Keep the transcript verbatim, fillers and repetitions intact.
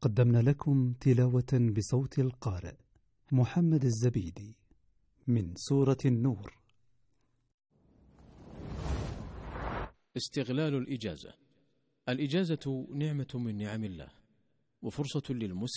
قدمنا لكم تلاوة بصوت القارئ محمد الزبيدي من سورة النور. استغلال الإجازة. الإجازة نعمة من نعم الله، وفرصة للمسلم